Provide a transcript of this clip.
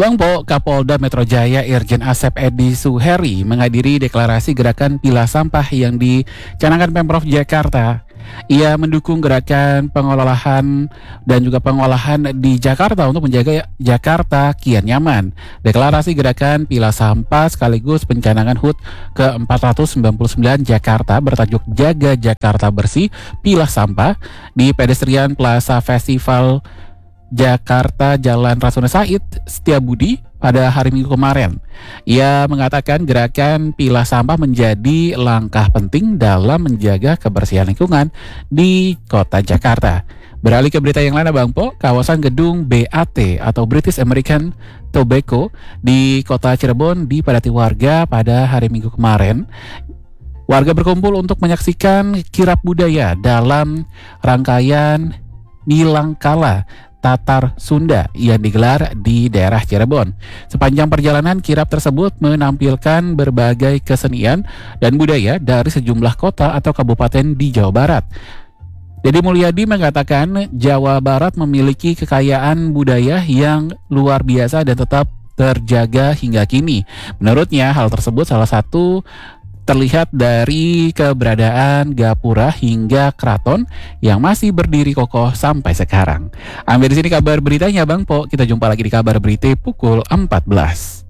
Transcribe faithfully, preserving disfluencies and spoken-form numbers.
Bang Po, Kapolda Metro Jaya Irjen Asep Edi Suheri menghadiri deklarasi gerakan pilah sampah yang dicanangkan Pemprov Jakarta. Ia mendukung gerakan pengolahan dan juga pengolahan di Jakarta untuk menjaga Jakarta kian nyaman. Deklarasi gerakan pilah sampah sekaligus pencanangan H U T ke empat ratus sembilan puluh sembilan Jakarta bertajuk Jaga Jakarta Bersih Pilah Sampah di Pedestrian Plaza Festival Jakarta Jalan Rasuna Said Setiabudi pada hari Minggu kemarin. Ia mengatakan gerakan pilah sampah menjadi langkah penting dalam menjaga kebersihan lingkungan di kota Jakarta. Beralih ke berita yang lain, Bang Po, kawasan gedung B A T atau British American Tobacco di kota Cirebon dipadati warga pada hari Minggu kemarin. Warga berkumpul untuk menyaksikan kirap budaya dalam rangkaian Nilangkala Tatar Sunda yang digelar di daerah Cirebon. Sepanjang perjalanan, kirap tersebut menampilkan berbagai kesenian dan budaya dari sejumlah kota atau kabupaten di Jawa Barat. Deddy Mulyadi mengatakan Jawa Barat memiliki kekayaan budaya yang luar biasa dan tetap terjaga hingga kini. Menurutnya, hal tersebut salah satu terlihat dari keberadaan gapura hingga keraton yang masih berdiri kokoh sampai sekarang. Ambil di sini kabar beritanya, Bang Po. Kita jumpa lagi di kabar berita pukul empat belas.